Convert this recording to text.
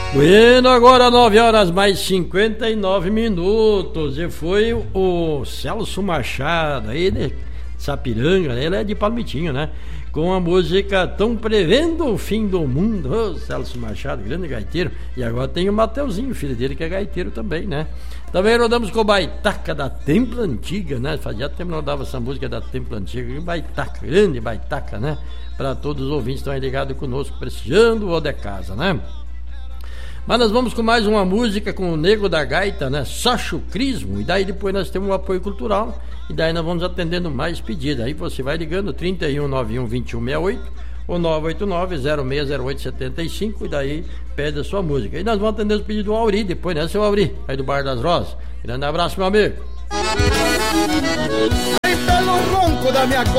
Bueno, agora 9 horas mais 59 minutos. E foi o Celso Machado aí de Sapiranga, ele é de Palmitinho, né? Com a música Tão Prevendo o Fim do Mundo. Ô, Celso Machado, grande gaiteiro. E agora tem o Mateuzinho, filho dele, que é gaiteiro também, né? Também rodamos com o Baitaca da Templa Antiga, né? Fazia tempo que não rodava essa música da Templa Antiga. Baitaca, grande Baitaca, né? Para todos os ouvintes que estão aí ligados conosco, prestigiando o de casa, né? Mas nós vamos com mais uma música com o Nego da Gaita, né? Sachucrismo. E daí depois nós temos um apoio cultural. E daí nós vamos atendendo mais pedidos. Aí você vai ligando 3191-2168 ou 989-060875. E daí pede a sua música. E nós vamos atender os pedidos do Auri depois, né, seu Auri? Aí do Bar das Rosas. Grande abraço, meu amigo. Aí pelo ronco da minha